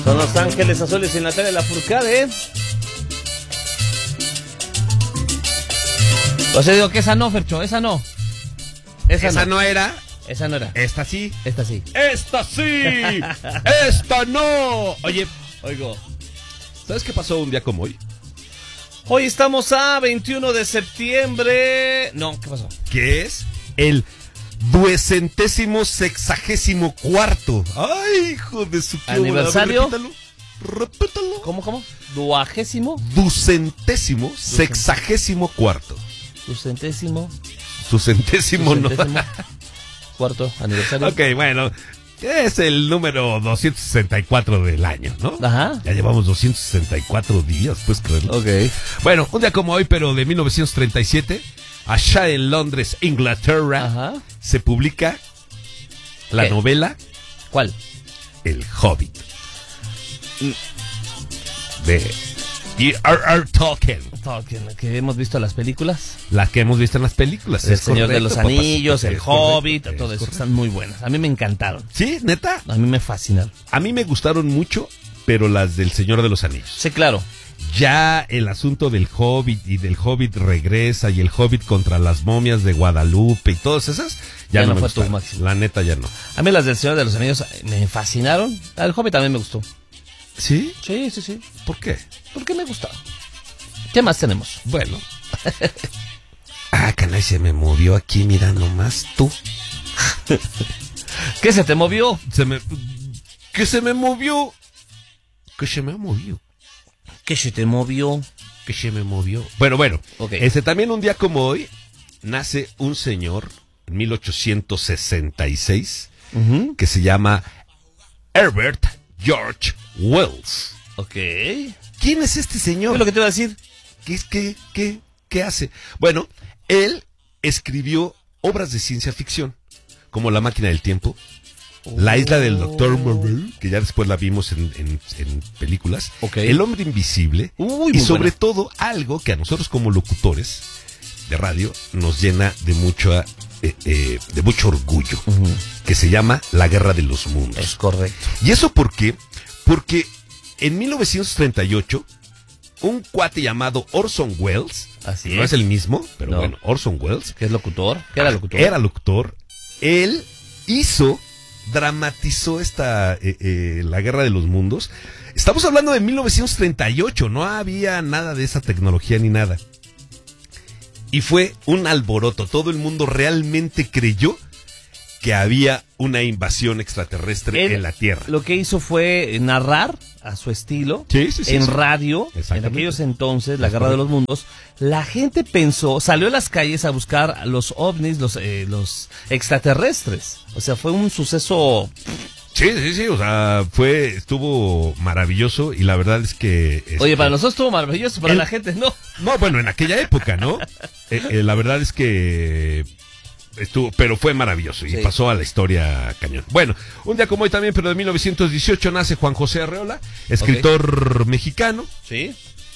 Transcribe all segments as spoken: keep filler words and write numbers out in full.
Son Los Ángeles Azules y Natalia Lafourcade. O sea, digo que esa no, Fercho, esa no. Esa, esa no. no era. Esa no era. Esta sí. Esta sí. Esta sí. Esta no. Oye, oigo. ¿Sabes qué pasó un día como hoy? Hoy estamos a veintiuno de septiembre. No, ¿qué pasó? ¿Qué es? El duecentésimo sexagésimo cuarto. Ay, hijo de su tío. ¿Aniversario? Ver, repítalo. Repítalo. ¿Cómo, cómo? ¿Duagésimo? Ducentésimo sexagésimo cuarto. Ducentésimo. Ducentésimo, no. Cuarto aniversario. Ok, bueno. Es el número doscientos sesenta y cuatro del año, ¿no? Ajá. Ya llevamos doscientos sesenta y cuatro días, ¿puedes creerlo? Ok. Bueno, un día como hoy, pero de mil novecientos treinta y siete, allá en Londres, Inglaterra, ajá, se publica la ¿Qué? novela. ¿Cuál? El Hobbit. De J R R Tolkien. Tolkien, que hemos visto en las películas. Las que hemos visto en las películas. El Señor correcto, de los Anillos, el Hobbit, correcto, todo eso. Están muy buenas. A mí me encantaron. ¿Sí? ¿Neta? A mí me fascinaron. A mí me gustaron mucho, pero las del Señor de los Anillos. Sí, claro. Ya el asunto del Hobbit y del Hobbit regresa y el Hobbit contra las momias de Guadalupe y todas esas, ya, ya no, no fue tu máximo. La neta ya no. A mí las del Señor de los Anillos me fascinaron. El Hobbit también me gustó. ¿Sí? Sí, sí, sí. ¿Por qué? Porque me gustaba. ¿Qué más tenemos? Bueno. Ah, canay, se me movió aquí, mira nomás tú. ¿Qué se te movió? Se me... ¿Qué se me movió? ¿Qué se me movió? ¿Qué se te movió? ¿Qué se me movió? Bueno, bueno. Okay. Este, también un día como hoy, nace un señor, en mil ochocientos sesenta y seis, uh-huh, que se llama Herbert George Wells. Ok. ¿Quién es este señor? ¿Qué es lo que te iba a decir? ¿Qué, qué, qué, qué hace? Bueno, él escribió obras de ciencia ficción, como La Máquina del Tiempo, oh, La Isla del Doctor Moreau, que ya después la vimos en, en, en películas, okay, El Hombre Invisible, Uy, y sobre buena. todo algo que a nosotros como locutores de radio nos llena de mucho, eh, eh, de mucho orgullo, uh-huh, que se llama La Guerra de los Mundos. Es correcto. ¿Y eso por qué? Porque en mil novecientos treinta y ocho, un cuate llamado Orson Welles, así no es. es el mismo, pero no. bueno, Orson Welles, ¿qué es locutor? ¿Qué era locutor? Era locutor. Él hizo, dramatizó esta, eh, eh, la Guerra de los Mundos. Estamos hablando de mil novecientos treinta y ocho, no había nada de esa tecnología ni nada. Y fue un alboroto, todo el mundo realmente creyó que había una invasión extraterrestre Él, en la Tierra. Lo que hizo fue narrar a su estilo, sí, sí, sí, en sí. radio, en aquellos entonces, la Guerra de los Mundos. La gente pensó, salió a las calles a buscar los ovnis, los, eh, los extraterrestres. O sea, fue un suceso... Sí, sí, sí, o sea, fue, estuvo maravilloso y la verdad es que... Este, Oye, para nosotros estuvo maravilloso, para el, la gente no. No, bueno, en aquella época, ¿no? eh, eh, la verdad es que... Estuvo, pero fue maravilloso y sí, pasó a la historia cañón. Bueno, un día como hoy también, pero de mil novecientos dieciocho, nace Juan José Arreola, escritor okay, mexicano. Sí.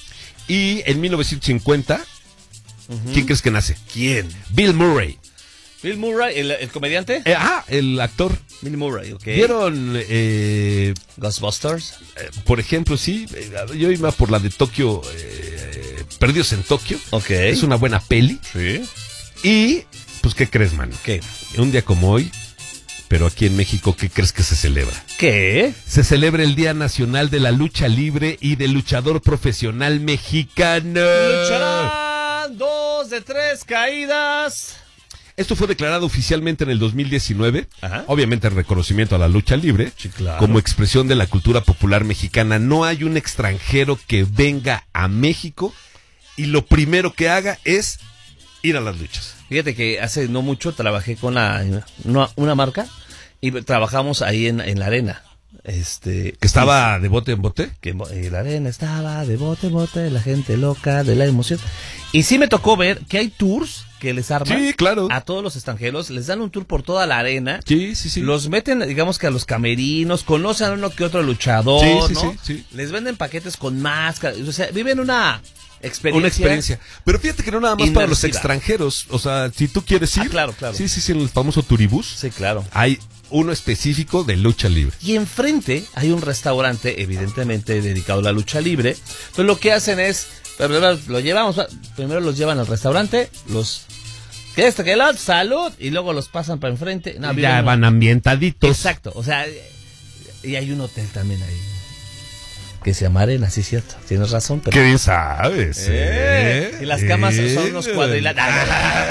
Y en mil novecientos cincuenta, uh-huh, ¿quién crees que nace? ¿Quién? Bill Murray. Bill Murray, ¿el, el comediante? Eh, ah, el actor. Bill Murray, ok. ¿Vieron eh, Ghostbusters? Eh, por ejemplo, sí, eh, yo iba por la de Tokio, eh, Perdidos en Tokio. Ok. Es una buena peli. Sí. Y... Pues, ¿qué crees, mano? ¿Qué? Un día como hoy, pero aquí en México, ¿qué crees que se celebra? ¿Qué? Se celebra el Día Nacional de la Lucha Libre y del Luchador Profesional Mexicano. Lucharán dos de tres caídas. Esto fue declarado oficialmente en el dos mil diecinueve. Ajá. Obviamente en reconocimiento a la lucha libre. Sí, claro. Como expresión de la cultura popular mexicana. No hay un extranjero que venga a México y lo primero que haga es ir a las luchas. Fíjate que hace no mucho trabajé con la, una, una marca y trabajamos ahí en, en la arena. Este, ¿Que estaba y, de bote en bote? Que en la arena estaba de bote en bote, la gente loca de la emoción. Y sí me tocó ver que hay tours que les arman, sí, claro, a todos los extranjeros, les dan un tour por toda la arena. Sí, sí, sí. Los meten, digamos que a los camerinos, conocen a uno que otro luchador, sí, sí, ¿no? Sí, sí. Les venden paquetes con máscaras, o sea, viven una... Experiencia. Una experiencia. Pero fíjate que no nada más inmersiva para los extranjeros. O sea, si tú quieres ir. Ah, claro, claro. Sí, sí, sí, en el famoso turibús. Sí, claro. Hay uno específico de lucha libre. Y enfrente hay un restaurante, evidentemente dedicado a la lucha libre. Entonces lo que hacen es, primero lo llevamos, primero los llevan al restaurante, los que esto, que el otro, salud, y luego los pasan para enfrente. No, Ya van ambientaditos. Exacto, o sea, y hay un hotel también ahí que se llama Arena, sí, cierto, tienes razón. Pero... Qué bien sabes. Eh, ¿eh? Y las camas eh. son unos cuadriláteros.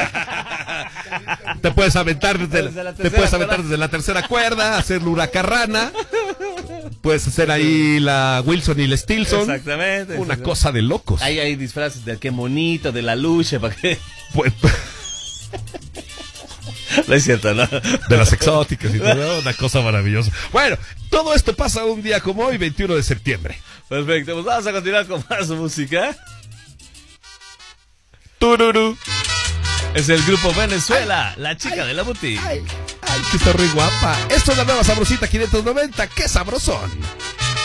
Te puedes aventar desde, Desde la te tercera puedes aventar cuerda. desde la tercera cuerda, hacer la huracarrana. Puedes hacer ahí la Wilson y la Stilson. Exactamente. Una exactamente. cosa de locos. Ahí hay disfraces de qué monito, de la lucha, para qué. Pues, No es cierto, ¿no? de las exóticas y todo, una cosa maravillosa. Bueno, todo esto pasa un día como hoy, veintiuno de septiembre. Perfecto, pues vamos a continuar con más música. Tururú. Es el grupo Venezuela, la chica ay, de la boutique. Ay, ay, que está re guapa. Esto es la nueva Sabrosita quinientos noventa. ¡Qué sabrosón!